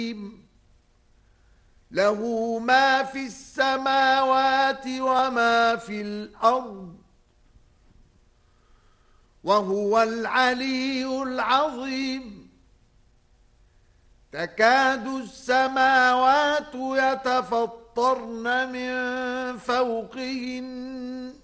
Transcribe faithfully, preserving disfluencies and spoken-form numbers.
له ما في السماوات وما في الأرض وهو العلي العظيم. تكاد السماوات يتفطرن من فوقهن